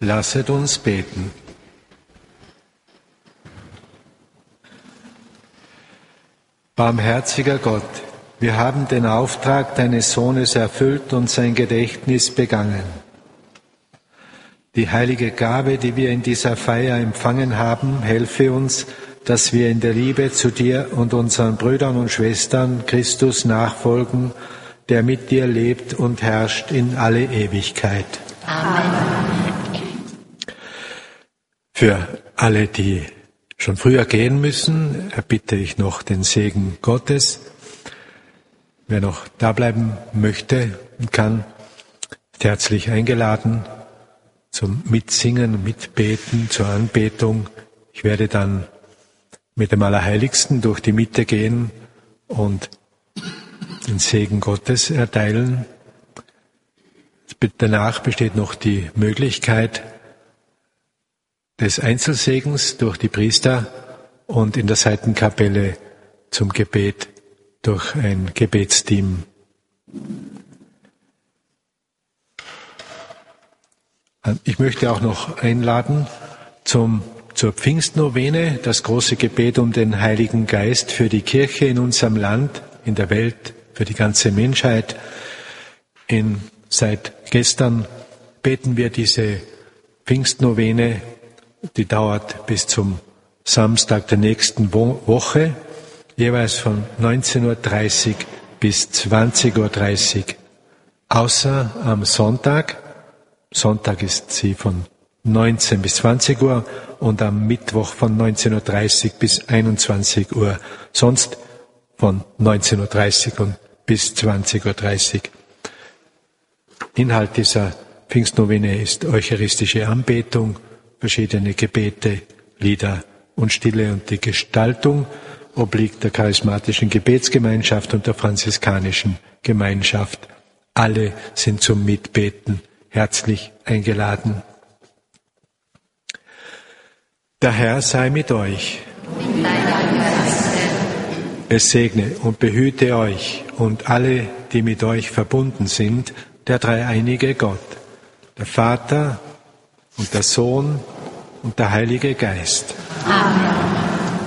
Lasset uns beten. Barmherziger Gott, wir haben den Auftrag deines Sohnes erfüllt und sein Gedächtnis begangen. Die heilige Gabe, die wir in dieser Feier empfangen haben, helfe uns, dass wir in der Liebe zu dir und unseren Brüdern und Schwestern Christus nachfolgen, der mit dir lebt und herrscht in alle Ewigkeit. Amen. Für alle, die schon früher gehen müssen, erbitte ich noch den Segen Gottes. Wer noch da bleiben möchte und kann, ist herzlich eingeladen zum Mitsingen, Mitbeten, zur Anbetung. Ich werde dann mit dem Allerheiligsten durch die Mitte gehen und den Segen Gottes erteilen. Danach besteht noch die Möglichkeit des Einzelsegens durch die Priester und in der Seitenkapelle zum Gebet durch ein Gebetsteam. Ich möchte auch noch einladen zur Pfingstnovene, das große Gebet um den Heiligen Geist für die Kirche in unserem Land, in der Welt, für die ganze Menschheit. Seit gestern beten wir diese Pfingstnovene, die dauert bis zum Samstag der nächsten Woche, jeweils von 19:30 Uhr bis 20:30 Uhr. Außer am Sonntag. Sonntag ist sie von 19 bis 20 Uhr und am Mittwoch von 19:30 Uhr bis 21 Uhr. Sonst von 19:30 Uhr bis 20:30 Uhr. Inhalt dieser Pfingstnovene ist eucharistische Anbetung, verschiedene Gebete, Lieder und Stille, und die Gestaltung obliegt der charismatischen Gebetsgemeinschaft und der franziskanischen Gemeinschaft. Alle sind zum Mitbeten herzlich eingeladen. Der Herr sei mit euch. Mit deinem Geiste. Es segne und behüte euch und alle, die mit euch verbunden sind, der dreieinige Gott, der Vater und der Sohn und der Heilige Geist. Amen.